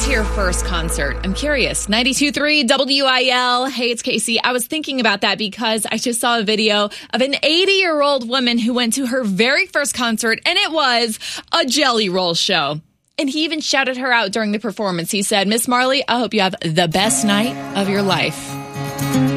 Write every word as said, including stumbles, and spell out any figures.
to your first concert? I'm curious. ninety-two point three W I L. Hey, it's Casey. I was thinking about that because I just saw a video of an eighty-year-old woman who went to her very first concert, and it was a Jelly Roll show. And he even shouted her out during the performance. He said, "Miss Marley, I hope you have the best night of your life."